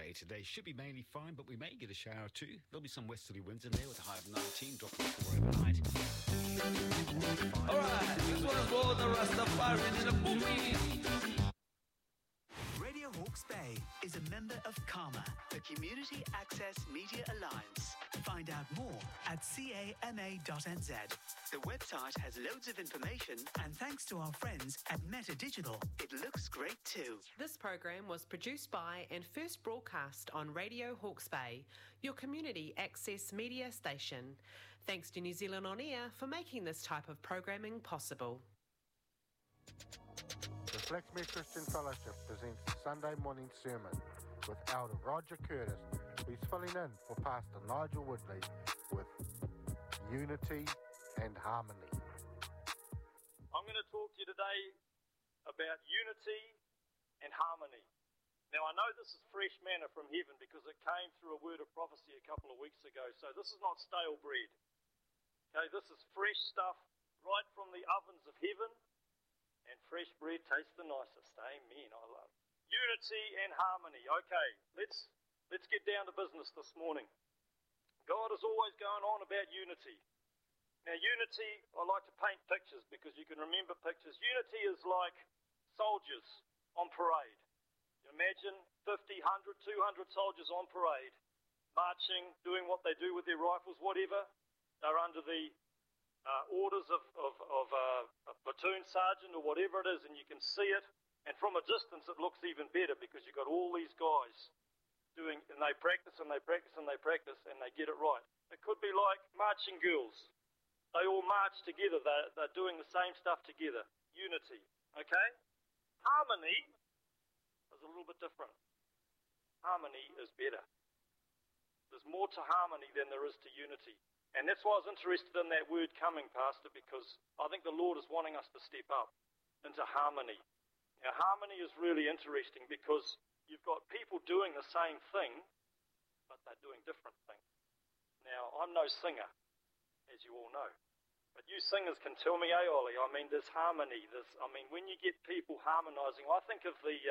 Bay today should be mainly fine, but we may get a shower too. There'll be some westerly winds in there with a high of 19, dropping to 4 overnight. Alright, this one is for the Rastafarian in the boogie. Radio Hawke's Bay is a member of CAMA, the Community Access Media Alliance. Find out more at cama.nz. The website has loads of information, and thanks to our friends at Meta Digital, it looks great too. This program was produced by and first broadcast on Radio Hawke's Bay, your community access media station. Thanks to New Zealand On Air for making this type of programming possible. The Flaxmere Christian Fellowship presents the Sunday morning sermon with Elder Roger Curtis, who's filling in for Pastor Nigel Woodley with Unity and Harmony. I'm going to talk to you today about unity and harmony. Now, I know this is fresh manna from heaven because it came through a word of prophecy a couple of weeks ago, so this is not stale bread. Okay, this is fresh stuff right from the ovens of heaven, and fresh bread tastes the nicest. Amen. I love it. Unity and harmony. Okay, let's get down to business this morning. God is always going on about unity. Now, unity, I like to paint pictures because you can remember pictures. Unity is like soldiers on parade. You imagine 50, 100, 200 soldiers on parade, marching, doing what they do with their rifles, whatever. They're under the orders of a platoon sergeant or whatever it is, and you can see it. And from a distance, it looks even better because you've got all these guys doing, and they practice and they practice and they practice, and they get it right. It could be like marching girls. They all march together. They're doing the same stuff together. Unity. Okay? Harmony is a little bit different. Harmony is better. There's more to harmony than there is to unity. And that's why I was interested in that word coming, Pastor, because I think the Lord is wanting us to step up into harmony. Now, harmony is really interesting because you've got people doing the same thing, but they're doing different things. Now, I'm no singer, as you all know. But you singers can tell me, Ollie, I mean, there's harmony. When you get people harmonising, I think of the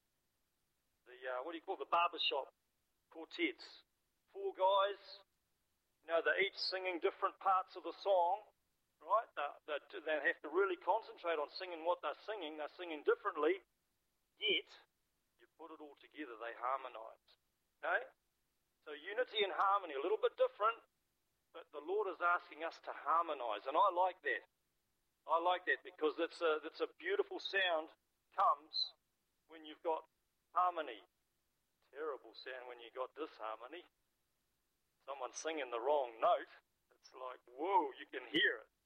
barbershop quartets. 4 guys, they're each singing different parts of the song, right? They have to really concentrate on singing what they're singing. They're singing differently, yet you put it all together, they harmonise. Okay? So unity and harmony, a little bit different, but the Lord is asking us to harmonise, and I like that. I like that because it's a beautiful sound comes when you've got harmony. Terrible sound when you've got disharmony. Someone's singing the wrong note. It's like, whoa, you can hear it.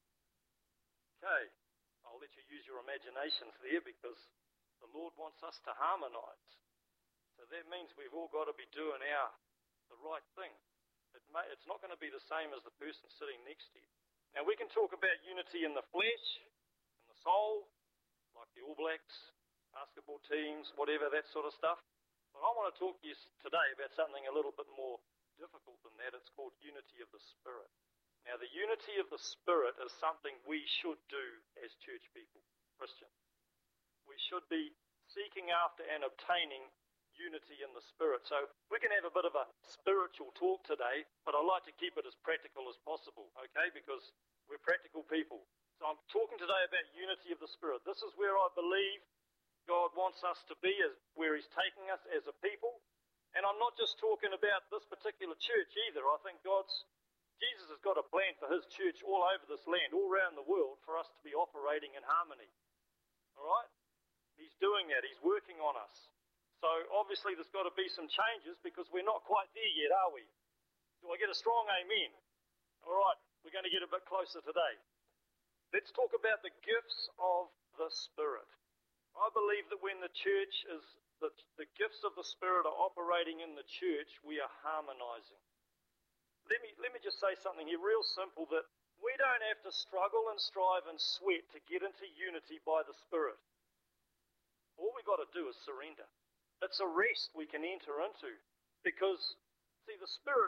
Okay, I'll let you use your imaginations there because the Lord wants us to harmonise. So that means we've all got to be doing the right thing. It's not going to be the same as the person sitting next to you. Now, we can talk about unity in the flesh, in the soul, like the All Blacks, basketball teams, whatever, that sort of stuff. But I want to talk to you today about something a little bit more difficult than that. It's called unity of the Spirit. Now, the unity of the Spirit is something we should do as church people, Christians. We should be seeking after and obtaining unity in the Spirit. So we can have a bit of a spiritual talk today, but I like to keep it as practical as possible, okay, because we're practical people. So I'm talking today about unity of the Spirit. This is where I believe God wants us to be, where He's taking us as a people. And I'm not just talking about this particular church either. I think Jesus has got a plan for His church all over this land, all around the world, for us to be operating in harmony. All right? He's doing that. He's working on us. So obviously there's got to be some changes because we're not quite there yet, are we? Do I get a strong amen? All right, we're going to get a bit closer today. Let's talk about the gifts of the Spirit. I believe that when the church the gifts of the Spirit are operating in the church, we are harmonizing. Let me just say something here real simple, that we don't have to struggle and strive and sweat to get into unity by the Spirit. All we got to do is surrender. It's a rest we can enter into because, see, the Spirit